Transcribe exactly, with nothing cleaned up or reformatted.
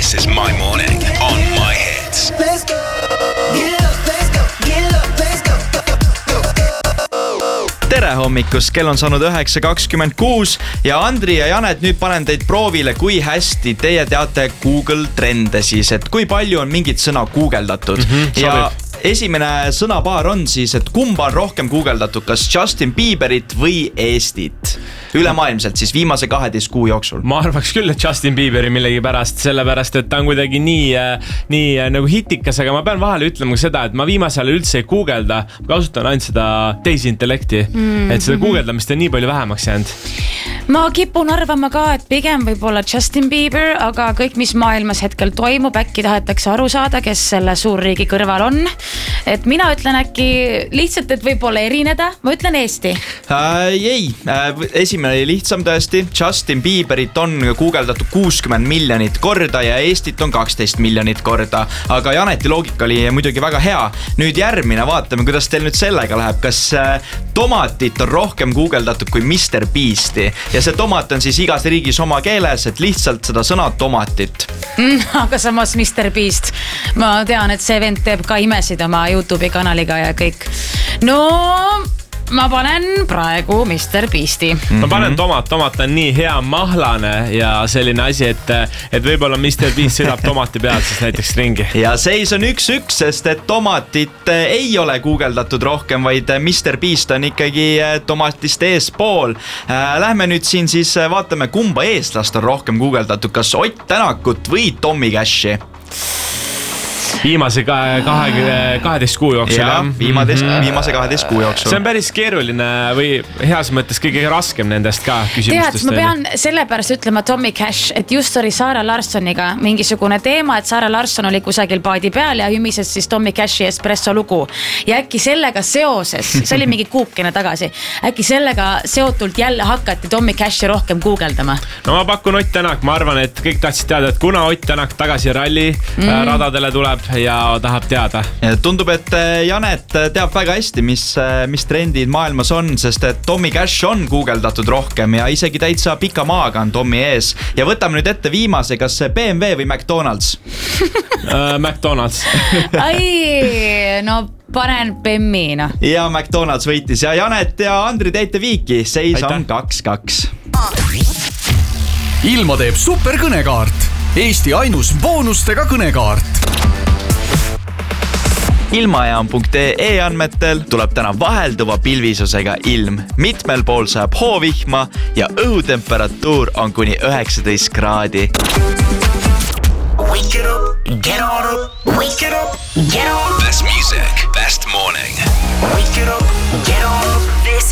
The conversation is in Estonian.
This is my morning on my hits. Let's go. Get up, let's go. Get up, let's go. Tere hommikust, kell on saanud üheksa kakskümmend kuus ja Andri ja Janet, nüüd panen teid proovile, kui hästi teie teate Google trende siis, et kui palju on mingit sõna guugeldatud. Mm-hmm, ja esimene sõnapaar on siis, et kumba on rohkem guugeldatud, kas Justin Bieberit või Eestit? Ülemaailmselt siis viimase kaheteist kuu jooksul. Ma arvaks küll, et Justin Bieberi millegi pärast, sellepärast, et ta on kuidagi nii, nii nagu hitikas, aga ma pean vahele ütlema ka seda, et ma viimasel üldse ei guugelda, ma kasutan ainult seda teisintellekti, mm-hmm. et seda guugeldamist on nii palju vähemaks jäänud. Ma kipun arvama ka, et pigem võib olla Justin Bieber, aga kõik, mis maailmas hetkel toimub, äkki tahetakse aru saada, kes selle suurriigi kõrval on. Et mina ütlen äkki lihtsalt, et võib-olla erineda, ma ütlen Eesti. Äh, ei, äh, esimene oli lihtsam tõesti. Justin Bieberit on guugeldatud kuuskümmend miljonit korda ja Eestit on kaksteist miljonit korda. Aga Janeti loogika oli muidugi väga hea. Nüüd järgmine, vaatame, kuidas teil nüüd sellega läheb. Kas äh, tomatit on rohkem guugeldatud kui mister Beasti? Ja see tomat on siis igas riigis oma keeles, et lihtsalt seda sõna tomatit. Mm, aga samas mister Beast. Ma tean, et see vend teeb ka imesid oma YouTube'i kanaliga ja kõik. No... ma panen praegu mister Beasti. Mm-hmm. Ma panen tomat, tomat on nii hea mahlane ja selline asi, et, et võib-olla mister Beast sõidab tomati peal siis näiteks ringi. Ja seis on üks üks, sest et tomatit ei ole guugeldatud rohkem, vaid mister Beast on ikkagi tomatist eespool. Lähme nüüd siin siis vaatame, kumba eestlast on rohkem guugeldatud, kas Ott Tänakut või Tommy Cashi. Viimase kaheteist kuu jooksul. Ja, viimase, viimase kaheteist kuu jooksul. See on päris keeruline või heas mõttes kõige raskem nendest ka küsimustest. Tead, ma pean sellepärast ütlema Tommy Cash, et just oli Sara Larssoniga mingisugune teema, et Sara Larsson oli kusagil paadi peal ja hümises siis Tommy Cashi espresso lugu. Ja äkki sellega seoses, see oli mingi kuukene tagasi, äkki sellega seotult jälle hakati Tommy Cashi rohkem guugeldama. No ma pakun Ott Tänak, ma arvan, et kõik tahtsid teada, et kuna Ott Tänak tagasi ralli mm. radadele tuleb ja tahab teada. Ja tundub, et Janet teab väga hästi, mis, mis trendid maailmas on, sest et Tommy Cash on guugeldatud rohkem ja isegi täitsa pika maaga on Tommy ees. Ja võtame nüüd ette viimase, kas B M W või McDonald's? uh, McDonald's. Ai, no panen B M W, no. Ja McDonald's võitis ja Janet ja Andri teite viiki, seis Aitäh. On kaks kaks. Ilma teeb superkõnekaart. Eesti ainus boonustega kõnekaart. Ilmajaam punkt ee andmetel tuleb täna vahelduva pilvisusega ilm. Mitmel pool saab hoovihma ja õhutemperatuur on kuni üheksateist kraadi. Wake it up, get on up, wake it up, get on. Best music, best morning.